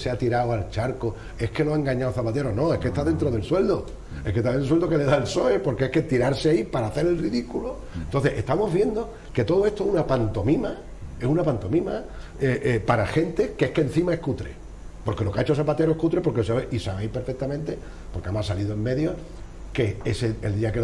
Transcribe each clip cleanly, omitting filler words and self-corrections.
se ha tirado al charco, es que lo ha engañado Zapatero. No, es que está dentro del sueldo. Es que está dentro del sueldo que le da el PSOE, porque es que tirarse ahí para hacer el ridículo. Entonces, estamos viendo que todo esto es una pantomima, para gente que es que encima es cutre. Porque lo que ha hecho Zapatero es cutre, porque y sabéis perfectamente, porque además ha salido en medios, que el día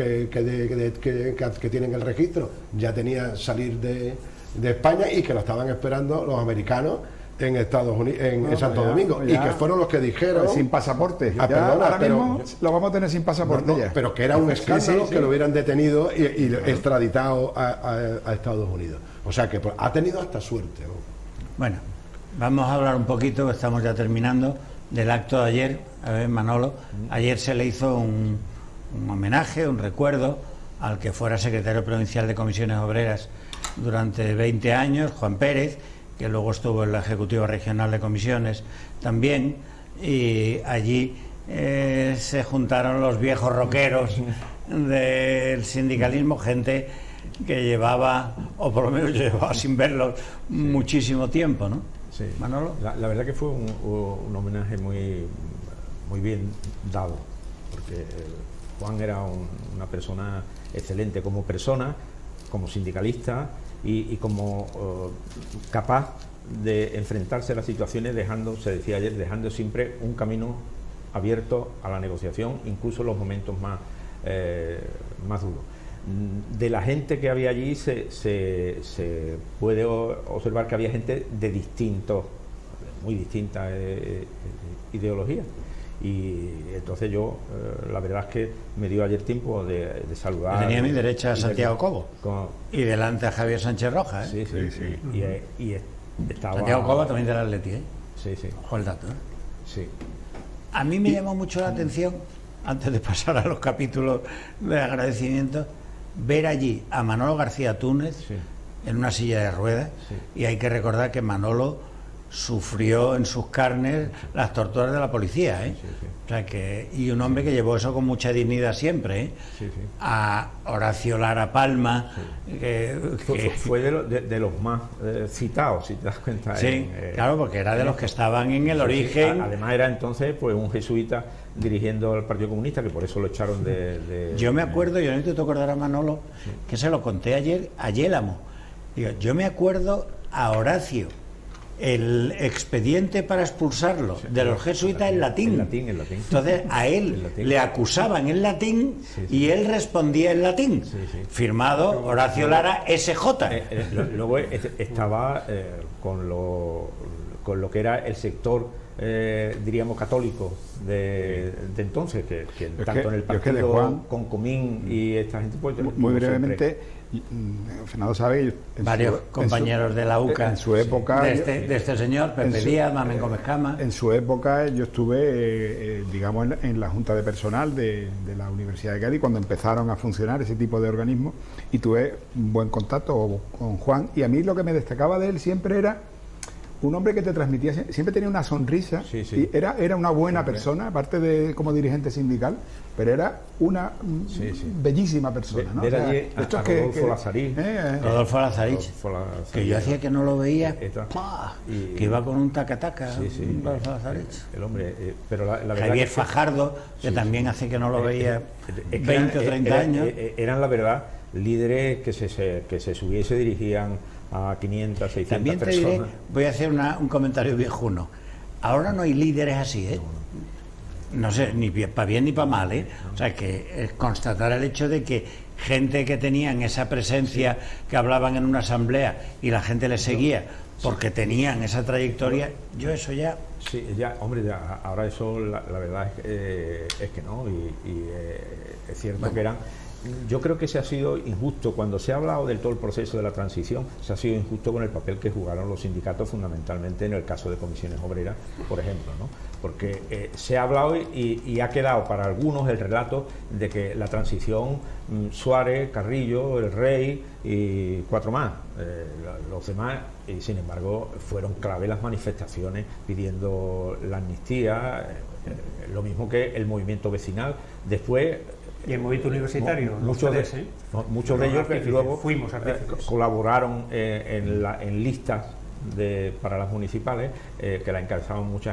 que tienen el registro ya tenía salir de España y que lo estaban esperando los americanos en Estados Unidos, en Santo Domingo, y que fueron los que dijeron sin pasaporte. Perdona, ahora mismo lo vamos a tener sin pasaporte ya. Pero que era un escándalo que lo hubieran detenido y extraditado a Estados Unidos. O sea que ha tenido hasta suerte, ¿no? Bueno, vamos a hablar un poquito, estamos ya terminando, del acto de ayer. A ver, Manolo, ayer se le hizo un homenaje, un recuerdo al que fuera secretario provincial de Comisiones Obreras durante 20 años, Juan Pérez, que luego estuvo en la Ejecutiva Regional de Comisiones también, y allí se juntaron los viejos rockeros del sindicalismo, gente que llevaba, o por lo menos llevaba sin verlos, muchísimo tiempo, ¿no? Sí. Manolo. La verdad que fue un homenaje muy bien dado, porque Juan era una persona excelente como persona, como sindicalista y como capaz de enfrentarse a las situaciones se decía ayer, dejando siempre un camino abierto a la negociación, incluso en los momentos más duros. De la gente que había allí se puede observar que había gente de muy distintas ideologías. Y entonces yo, la verdad es que me dio ayer tiempo de saludar. Tenía a mi derecha a Santiago Cobo y delante a Javier Sánchez Rojas, ¿eh? Sí. Y estaba... Santiago Cobo también del Atleti, ¿eh? Sí. Ojo el dato, ¿eh? Sí. A mí me llamó mucho la atención, antes de pasar a los capítulos de agradecimiento, ver allí a Manolo García Túnez en una silla de ruedas, y hay que recordar que Manolo sufrió en sus carnes las torturas de la policía, ¿eh? O sea que, y un hombre que llevó eso con mucha dignidad siempre, ¿eh? A Horacio Lara Palma, fue de los más citados, si te das cuenta. Claro, porque era de los que estaban en el origen. Además era entonces pues un jesuita dirigiendo al Partido Comunista, que por eso lo echaron de... Yo me acuerdo, yo necesito acordar a Manolo, que se lo conté ayer a Yélamo. Digo, yo me acuerdo a Horacio el expediente para expulsarlo de los jesuitas en latín. Entonces a él le acusaban en latín y él respondía en latín. Firmado Horacio Lara SJ. Luego estaba con lo que era el sector, diríamos, católico de entonces, que tanto en el partido Juan, con Comín y esta gente, pues, muy brevemente, Fernando sabe, varios compañeros de la UCA en su época, de este señor Pepe Díaz, Mamen Gómez Cama. En su época yo estuve, digamos, en la junta de personal de la Universidad de Cádiz cuando empezaron a funcionar ese tipo de organismos, y tuve un buen contacto con Juan, y a mí lo que me destacaba de él siempre era un hombre que te transmitía, siempre tenía una sonrisa, y era una buena persona, aparte de como dirigente sindical, pero era una bellísima persona, ¿no? Era allí a Rodolfo Lazarich. Rodolfo Lazarich, que yo hacía que no lo veía, que iba con un taca-taca. Rodolfo Lazarich. El hombre, pero la verdad Javier Fajardo, que también hace que no lo veía 20 o 30 años. Eran, la verdad, líderes que se subían y se dirigían a 500, 600 También te personas. diré, voy a hacer un comentario viejuno. Ahora no hay líderes así, ¿eh? No sé, ni para bien ni para mal, ¿eh? O sea, que constatar el hecho de que gente que tenían esa presencia, que hablaban en una asamblea y la gente les seguía porque tenían esa trayectoria, yo eso ya... Sí, ya, hombre, ya, ahora eso la verdad es que no, y es cierto que eran... Yo creo que se ha sido injusto, cuando se ha hablado del todo el proceso de la transición, se ha sido injusto con el papel que jugaron los sindicatos, fundamentalmente en el caso de Comisiones Obreras, por ejemplo, ¿no? Porque se ha hablado y ha quedado para algunos el relato de que la transición, Suárez, Carrillo, el Rey y 4 más, los demás, y sin embargo fueron clave las manifestaciones pidiendo la amnistía, lo mismo que el movimiento vecinal. Después, y el movimiento universitario, muchos de ellos que luego fuimos colaboraron en listas para las municipales, que la encabezaban mucha